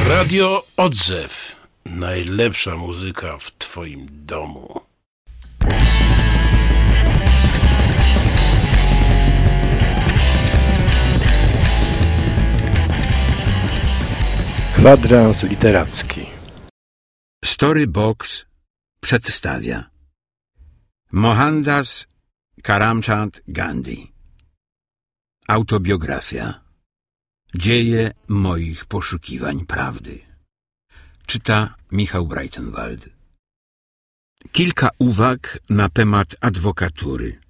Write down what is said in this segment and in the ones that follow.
Radio Odzew. Najlepsza muzyka w twoim domu. Kwadrans literacki. Storybox przedstawia Mohandas Karamchand Gandhi. Autobiografia. Dzieje moich poszukiwań prawdy. Czyta Michał Breitenwald. Kilka uwag na temat adwokatury.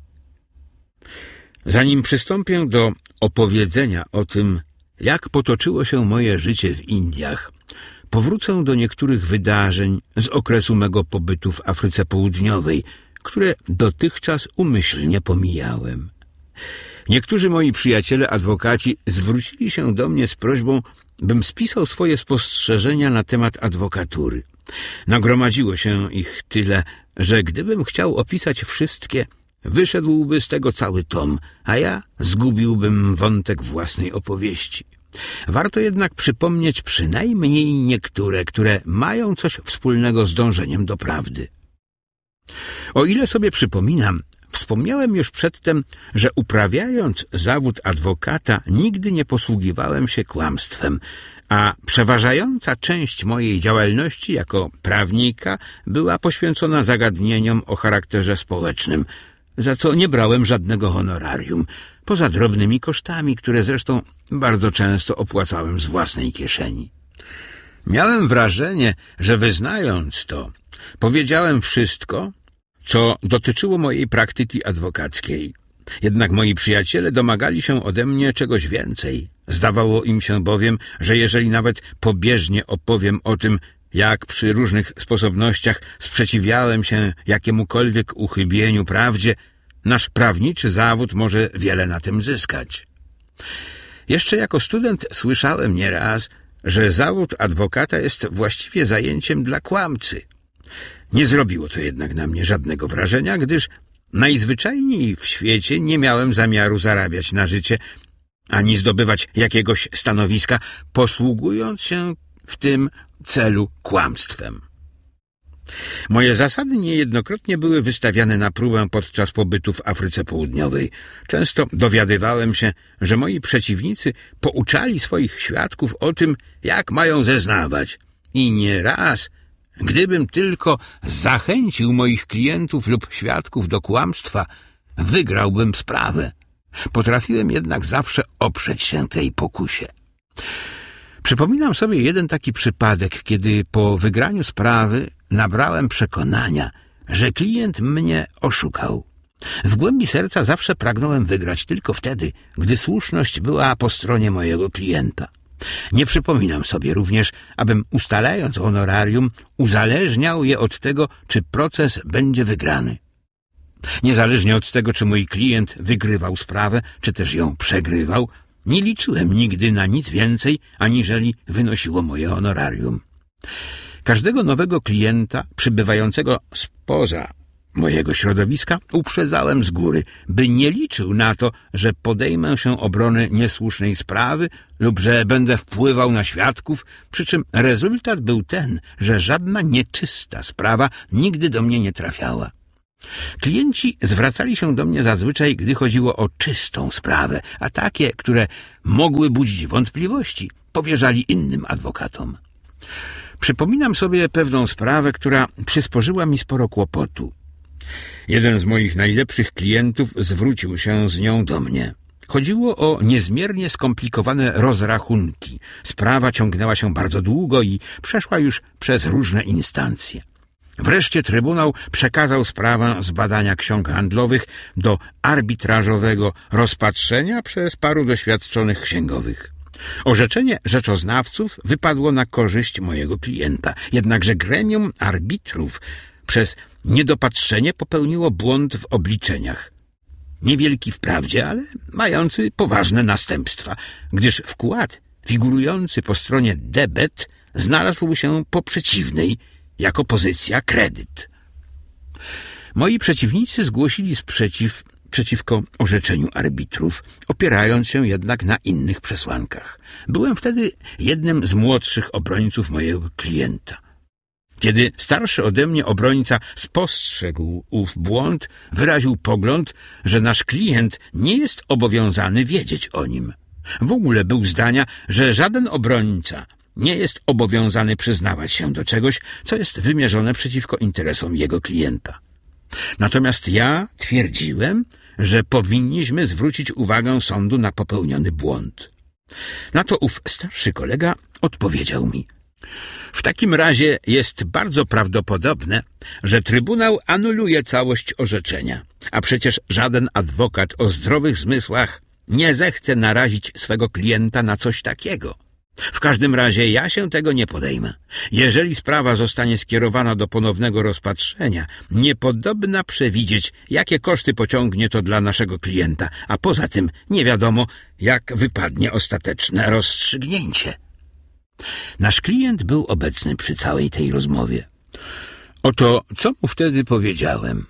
Zanim przystąpię do opowiedzenia o tym, jak potoczyło się moje życie w Indiach, powrócę do niektórych wydarzeń z okresu mego pobytu w Afryce Południowej, które dotychczas umyślnie pomijałem. Niektórzy moi przyjaciele adwokaci zwrócili się do mnie z prośbą, bym spisał swoje spostrzeżenia na temat adwokatury. Nagromadziło się ich tyle, że gdybym chciał opisać wszystkie, wyszedłby z tego cały tom, a ja zgubiłbym wątek własnej opowieści. Warto jednak przypomnieć przynajmniej niektóre, które mają coś wspólnego z dążeniem do prawdy. O ile sobie przypominam, wspomniałem już przedtem, że uprawiając zawód adwokata nigdy nie posługiwałem się kłamstwem, a przeważająca część mojej działalności jako prawnika była poświęcona zagadnieniom o charakterze społecznym, za co nie brałem żadnego honorarium, poza drobnymi kosztami, które zresztą bardzo często opłacałem z własnej kieszeni. Miałem wrażenie, że wyznając to, powiedziałem wszystko, co dotyczyło mojej praktyki adwokackiej. Jednak moi przyjaciele domagali się ode mnie czegoś więcej. Zdawało im się bowiem, że jeżeli nawet pobieżnie opowiem o tym, jak przy różnych sposobnościach sprzeciwiałem się jakiemukolwiek uchybieniu prawdzie, nasz prawniczy zawód może wiele na tym zyskać. Jeszcze jako student słyszałem nieraz, że zawód adwokata jest właściwie zajęciem dla kłamcy. Nie zrobiło to jednak na mnie żadnego wrażenia, gdyż najzwyczajniej w świecie nie miałem zamiaru zarabiać na życie, ani zdobywać jakiegoś stanowiska, posługując się w tym celu kłamstwem. Moje zasady niejednokrotnie były wystawiane na próbę podczas pobytu w Afryce Południowej. Często dowiadywałem się, że moi przeciwnicy pouczali swoich świadków o tym, jak mają zeznawać. I nieraz, gdybym tylko zachęcił moich klientów lub świadków do kłamstwa, wygrałbym sprawę. Potrafiłem jednak zawsze oprzeć się tej pokusie. Przypominam sobie jeden taki przypadek, kiedy po wygraniu sprawy nabrałem przekonania, że klient mnie oszukał. W głębi serca zawsze pragnąłem wygrać tylko wtedy, gdy słuszność była po stronie mojego klienta. Nie przypominam sobie również, abym ustalając honorarium uzależniał je od tego, czy proces będzie wygrany. Niezależnie od tego, czy mój klient wygrywał sprawę, czy też ją przegrywał, nie liczyłem nigdy na nic więcej, aniżeli wynosiło moje honorarium. Każdego nowego klienta przybywającego spoza mojego środowiska uprzedzałem z góry, by nie liczył na to, że podejmę się obrony niesłusznej sprawy lub że będę wpływał na świadków, przy czym rezultat był ten, że żadna nieczysta sprawa nigdy do mnie nie trafiała. Klienci zwracali się do mnie zazwyczaj, gdy chodziło o czystą sprawę, a takie, które mogły budzić wątpliwości, powierzali innym adwokatom. Przypominam sobie pewną sprawę, która przysporzyła mi sporo kłopotu. Jeden z moich najlepszych klientów zwrócił się z nią do mnie. Chodziło o niezmiernie skomplikowane rozrachunki. Sprawa ciągnęła się bardzo długo i przeszła już przez różne instancje. Wreszcie Trybunał przekazał sprawę z badania ksiąg handlowych do arbitrażowego rozpatrzenia przez paru doświadczonych księgowych. Orzeczenie rzeczoznawców wypadło na korzyść mojego klienta, jednakże gremium arbitrów przez niedopatrzenie popełniło błąd w obliczeniach. Niewielki wprawdzie, ale mający poważne następstwa, gdyż wkład figurujący po stronie debet znalazł się po przeciwnej, jako pozycja kredyt. Moi przeciwnicy zgłosili sprzeciw przeciwko orzeczeniu arbitrów, opierając się jednak na innych przesłankach. Byłem wtedy jednym z młodszych obrońców mojego klienta. Kiedy starszy ode mnie obrońca spostrzegł ów błąd, wyraził pogląd, że nasz klient nie jest obowiązany wiedzieć o nim. W ogóle był zdania, że żaden obrońca nie jest obowiązany przyznawać się do czegoś, co jest wymierzone przeciwko interesom jego klienta. Natomiast ja twierdziłem, że powinniśmy zwrócić uwagę sądu na popełniony błąd. Na to ów starszy kolega odpowiedział mi: w takim razie jest bardzo prawdopodobne, że Trybunał anuluje całość orzeczenia, a przecież żaden adwokat o zdrowych zmysłach nie zechce narazić swego klienta na coś takiego. W każdym razie ja się tego nie podejmę. Jeżeli sprawa zostanie skierowana do ponownego rozpatrzenia, niepodobna przewidzieć, jakie koszty pociągnie to dla naszego klienta, a poza tym nie wiadomo, jak wypadnie ostateczne rozstrzygnięcie. Nasz klient był obecny przy całej tej rozmowie. Oto co mu wtedy powiedziałem.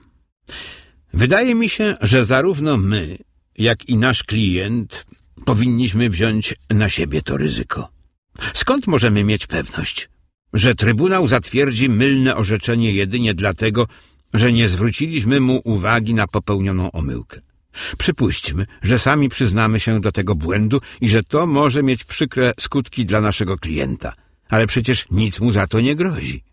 Wydaje mi się, że zarówno my, jak i nasz klient powinniśmy wziąć na siebie to ryzyko. Skąd możemy mieć pewność, że Trybunał zatwierdzi mylne orzeczenie jedynie dlatego, że nie zwróciliśmy mu uwagi na popełnioną omyłkę? Przypuśćmy, że sami przyznamy się do tego błędu i że to może mieć przykre skutki dla naszego klienta, ale przecież nic mu za to nie grozi.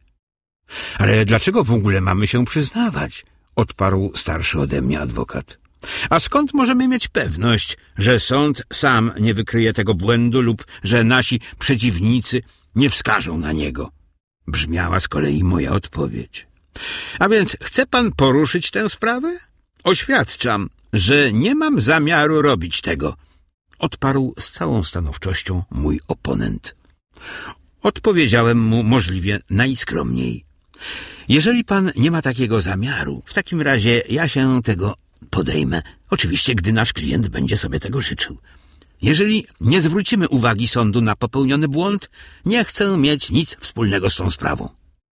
Ale dlaczego w ogóle mamy się przyznawać? Odparł starszy ode mnie adwokat. A skąd możemy mieć pewność, że sąd sam nie wykryje tego błędu lub że nasi przeciwnicy nie wskażą na niego? Brzmiała z kolei moja odpowiedź. A więc chce pan poruszyć tę sprawę? Oświadczam, że nie mam zamiaru robić tego, odparł z całą stanowczością mój oponent. Odpowiedziałem mu możliwie najskromniej. Jeżeli pan nie ma takiego zamiaru, w takim razie ja się tego podejmę, oczywiście gdy nasz klient będzie sobie tego życzył. Jeżeli nie zwrócimy uwagi sądu na popełniony błąd, nie chcę mieć nic wspólnego z tą sprawą.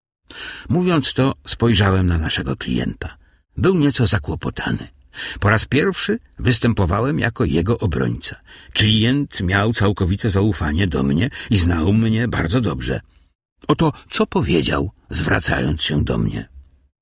Mówiąc to, spojrzałem na naszego klienta. Był nieco zakłopotany. Po raz pierwszy występowałem jako jego obrońca. Klient miał całkowite zaufanie do mnie i znał mnie bardzo dobrze. Oto co powiedział, zwracając się do mnie.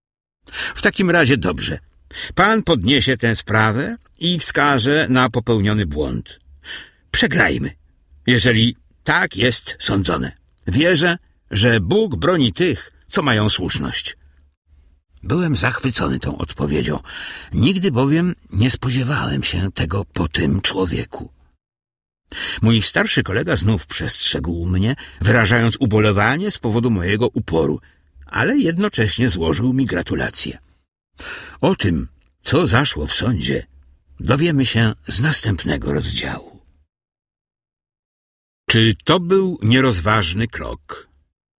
W takim razie dobrze. Pan podniesie tę sprawę i wskaże na popełniony błąd. Przegrajmy, jeżeli tak jest sądzone. Wierzę, że Bóg broni tych, co mają słuszność. Byłem zachwycony tą odpowiedzią. Nigdy bowiem nie spodziewałem się tego po tym człowieku. Mój starszy kolega znów przestrzegł mnie, wyrażając ubolewanie z powodu mojego uporu, ale jednocześnie złożył mi gratulacje. O tym, co zaszło w sądzie, dowiemy się z następnego rozdziału. Czy to był nierozważny krok?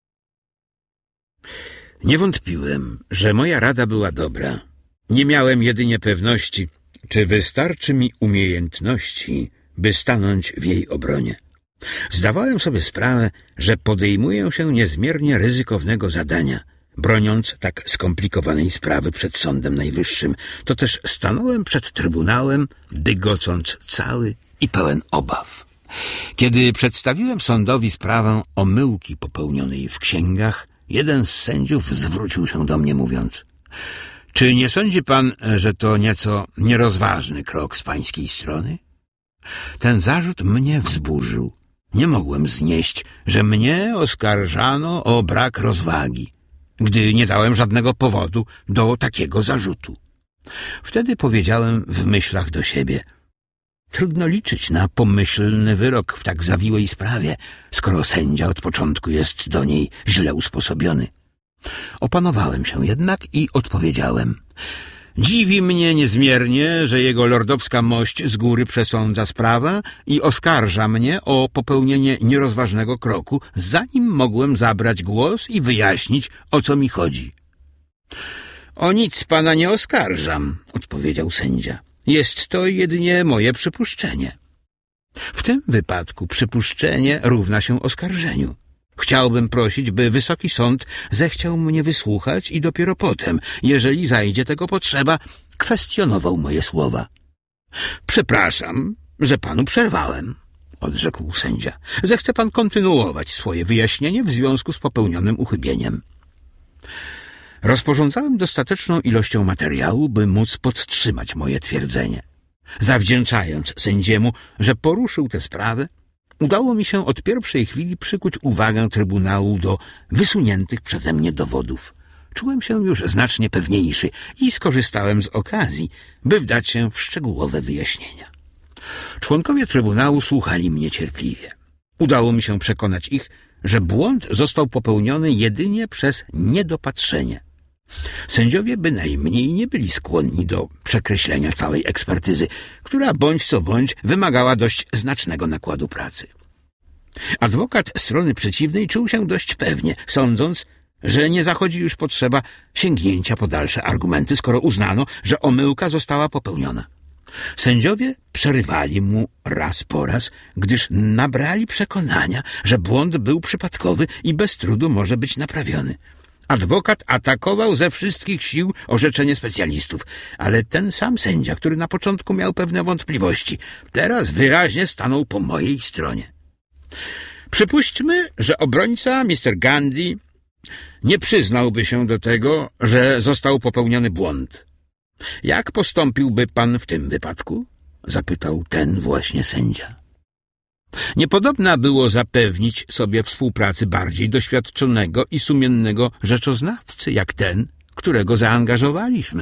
Nie wątpiłem, że moja rada była dobra. Nie miałem jedynie pewności, czy wystarczy mi umiejętności, by stanąć w jej obronie. Zdawałem sobie sprawę, że podejmuję się niezmiernie ryzykownego zadania, broniąc tak skomplikowanej sprawy przed Sądem Najwyższym. To też stanąłem przed Trybunałem, dygocąc cały i pełen obaw. Kiedy przedstawiłem sądowi sprawę omyłki popełnionej w księgach, jeden z sędziów zwrócił się do mnie mówiąc: czy nie sądzi pan, że to nieco nierozważny krok z pańskiej strony? Ten zarzut mnie wzburzył. Nie mogłem znieść, że mnie oskarżano o brak rozwagi, gdy nie dałem żadnego powodu do takiego zarzutu. Wtedy powiedziałem w myślach do siebie: trudno liczyć na pomyślny wyrok w tak zawiłej sprawie, skoro sędzia od początku jest do niej źle usposobiony. Opanowałem się jednak i odpowiedziałem: dziwi mnie niezmiernie, że jego lordowska mość z góry przesądza sprawę i oskarża mnie o popełnienie nierozważnego kroku, zanim mogłem zabrać głos i wyjaśnić, o co mi chodzi. O nic pana nie oskarżam, odpowiedział sędzia. Jest to jedynie moje przypuszczenie. W tym wypadku przypuszczenie równa się oskarżeniu. Chciałbym prosić, by Wysoki Sąd zechciał mnie wysłuchać i dopiero potem, jeżeli zajdzie tego potrzeba, kwestionował moje słowa. Przepraszam, że panu przerwałem, odrzekł sędzia. Zechce pan kontynuować swoje wyjaśnienie w związku z popełnionym uchybieniem. Rozporządzałem dostateczną ilością materiału, by móc podtrzymać moje twierdzenie. Zawdzięczając sędziemu, że poruszył tę sprawę, udało mi się od pierwszej chwili przykuć uwagę Trybunału do wysuniętych przeze mnie dowodów. Czułem się już znacznie pewniejszy i skorzystałem z okazji, by wdać się w szczegółowe wyjaśnienia. Członkowie Trybunału słuchali mnie cierpliwie. Udało mi się przekonać ich, że błąd został popełniony jedynie przez niedopatrzenie. Sędziowie bynajmniej nie byli skłonni do przekreślenia całej ekspertyzy, która bądź co bądź wymagała dość znacznego nakładu pracy. Adwokat strony przeciwnej czuł się dość pewnie, sądząc, że nie zachodzi już potrzeba sięgnięcia po dalsze argumenty, skoro uznano, że omyłka została popełniona. Sędziowie przerywali mu raz po raz, gdyż nabrali przekonania, że błąd był przypadkowy i bez trudu może być naprawiony. Adwokat atakował ze wszystkich sił orzeczenie specjalistów, ale ten sam sędzia, który na początku miał pewne wątpliwości, teraz wyraźnie stanął po mojej stronie. Przypuśćmy, że obrońca Mr. Gandhi nie przyznałby się do tego, że został popełniony błąd. Jak postąpiłby pan w tym wypadku? Zapytał ten właśnie sędzia. Niepodobna było zapewnić sobie współpracy bardziej doświadczonego i sumiennego rzeczoznawcy, jak ten, którego zaangażowaliśmy.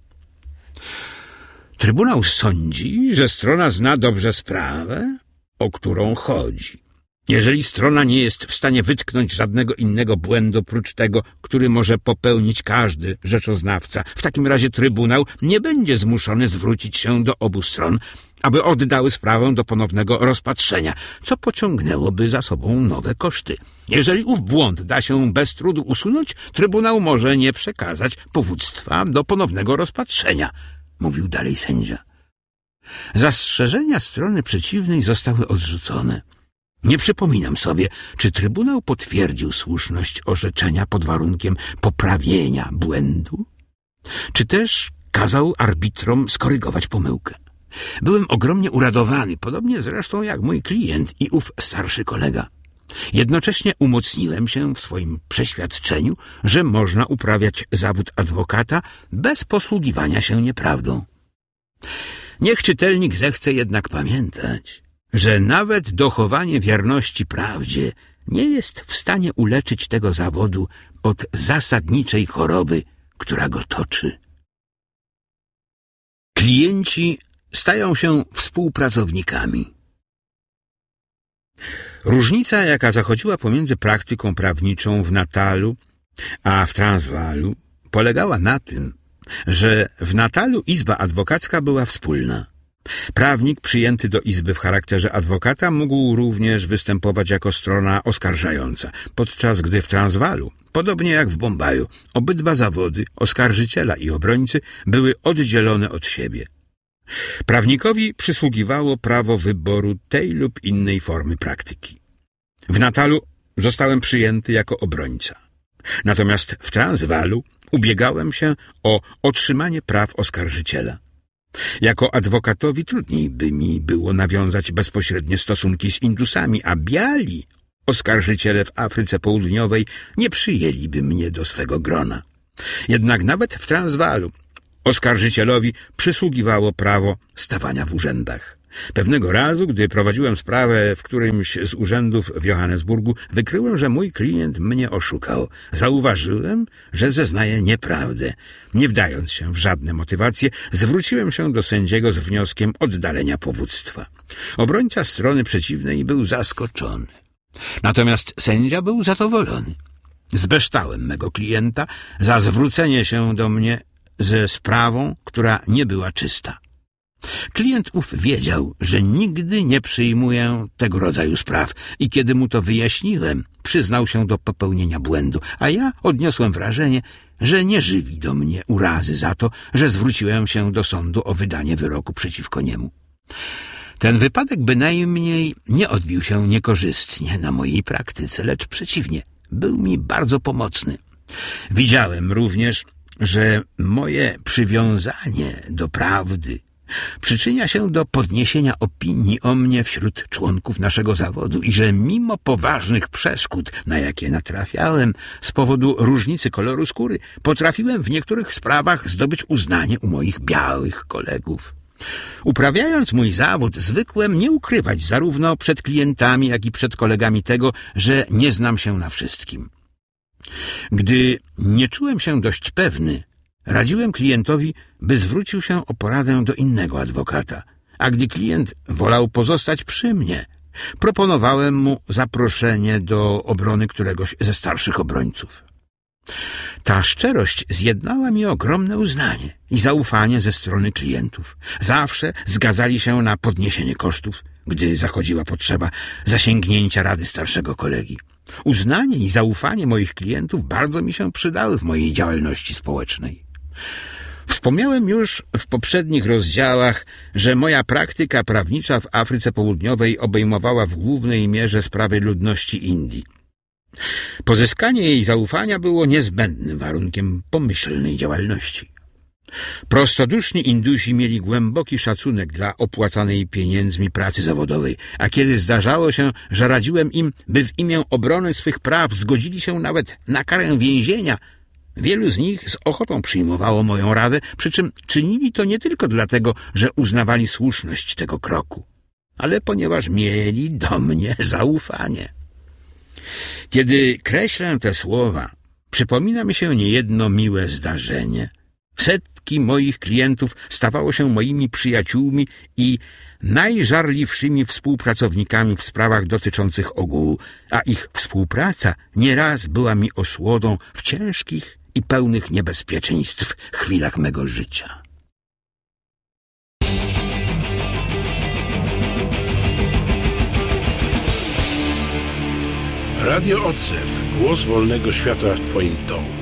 Trybunał sądzi, że strona zna dobrze sprawę, o którą chodzi. Jeżeli strona nie jest w stanie wytknąć żadnego innego błędu prócz tego, który może popełnić każdy rzeczoznawca, w takim razie Trybunał nie będzie zmuszony zwrócić się do obu stron, aby oddały sprawę do ponownego rozpatrzenia, co pociągnęłoby za sobą nowe koszty. Jeżeli ów błąd da się bez trudu usunąć, Trybunał może nie przekazać powództwa do ponownego rozpatrzenia, mówił dalej sędzia. Zastrzeżenia strony przeciwnej zostały odrzucone. Nie przypominam sobie, czy Trybunał potwierdził słuszność orzeczenia pod warunkiem poprawienia błędu, czy też kazał arbitrom skorygować pomyłkę. Byłem ogromnie uradowany, podobnie zresztą jak mój klient i ów starszy kolega. Jednocześnie umocniłem się w swoim przeświadczeniu, że można uprawiać zawód adwokata bez posługiwania się nieprawdą. Niech czytelnik zechce jednak pamiętać, że nawet dochowanie wierności prawdzie nie jest w stanie uleczyć tego zawodu od zasadniczej choroby, która go toczy. Klienci stają się współpracownikami. Różnica, jaka zachodziła pomiędzy praktyką prawniczą w Natalu a w Transwaalu, polegała na tym, że w Natalu izba adwokacka była wspólna. Prawnik przyjęty do izby w charakterze adwokata mógł również występować jako strona oskarżająca, podczas gdy w Transwaalu, podobnie jak w Bombaju, obydwa zawody, oskarżyciela i obrońcy, były oddzielone od siebie. Prawnikowi przysługiwało prawo wyboru tej lub innej formy praktyki. W Natalu zostałem przyjęty jako obrońca. Natomiast w Transwaalu ubiegałem się o otrzymanie praw oskarżyciela. Jako adwokatowi trudniej by mi było nawiązać bezpośrednie stosunki z Indusami, a biali oskarżyciele w Afryce Południowej nie przyjęliby mnie do swego grona. Jednak nawet w Transwaalu oskarżycielowi przysługiwało prawo stawania w urzędach. Pewnego razu, gdy prowadziłem sprawę w którymś z urzędów w Johannesburgu, wykryłem, że mój klient mnie oszukał. Zauważyłem, że zeznaje nieprawdę. Nie wdając się w żadne motywacje, zwróciłem się do sędziego z wnioskiem oddalenia powództwa. Obrońca strony przeciwnej był zaskoczony. Natomiast sędzia był zadowolony. Zbeształem mego klienta za zwrócenie się do mnie ze sprawą, która nie była czysta. Klient ów wiedział, że nigdy nie przyjmuję tego rodzaju spraw i kiedy mu to wyjaśniłem, przyznał się do popełnienia błędu, a ja odniosłem wrażenie, że nie żywi do mnie urazy za to, że zwróciłem się do sądu o wydanie wyroku przeciwko niemu. Ten wypadek bynajmniej nie odbił się niekorzystnie na mojej praktyce, lecz przeciwnie, był mi bardzo pomocny. Widziałem również, że moje przywiązanie do prawdy przyczynia się do podniesienia opinii o mnie wśród członków naszego zawodu i że mimo poważnych przeszkód, na jakie natrafiałem z powodu różnicy koloru skóry, potrafiłem w niektórych sprawach zdobyć uznanie u moich białych kolegów. Uprawiając mój zawód, zwykłem nie ukrywać zarówno przed klientami, jak i przed kolegami tego, że nie znam się na wszystkim. Gdy nie czułem się dość pewny, radziłem klientowi, by zwrócił się o poradę do innego adwokata, a gdy klient wolał pozostać przy mnie, proponowałem mu zaproszenie do obrony któregoś ze starszych obrońców. Ta szczerość zjednała mi ogromne uznanie i zaufanie ze strony klientów. Zawsze zgadzali się na podniesienie kosztów, gdy zachodziła potrzeba zasięgnięcia rady starszego kolegi. Uznanie i zaufanie moich klientów bardzo mi się przydały w mojej działalności społecznej. Wspomniałem już w poprzednich rozdziałach, że moja praktyka prawnicza w Afryce Południowej obejmowała w głównej mierze sprawy ludności Indii. Pozyskanie jej zaufania było niezbędnym warunkiem pomyślnej działalności. Prostoduszni Indusi mieli głęboki szacunek dla opłacanej pieniędzmi pracy zawodowej, a kiedy zdarzało się, że radziłem im, by w imię obrony swych praw zgodzili się nawet na karę więzienia, wielu z nich z ochotą przyjmowało moją radę, przy czym czynili to nie tylko dlatego, że uznawali słuszność tego kroku, ale ponieważ mieli do mnie zaufanie. Kiedy kreślę te słowa, przypomina mi się niejedno miłe zdarzenie. Setki moich klientów stawało się moimi przyjaciółmi i najżarliwszymi współpracownikami w sprawach dotyczących ogółu, a ich współpraca nieraz była mi osłodą w ciężkich i pełnych niebezpieczeństw chwilach mego życia. Radio Odzew. Głos wolnego świata w twoim domu.